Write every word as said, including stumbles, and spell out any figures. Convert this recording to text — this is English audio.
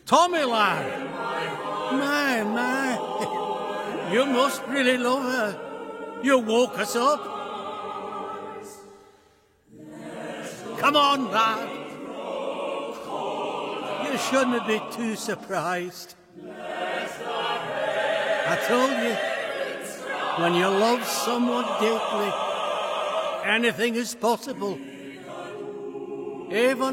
Tommy, lad! My, my, you must really love her. You woke us up. Come on, lad. You shouldn't be too surprised. I told you, when you love someone deeply, anything is possible. Even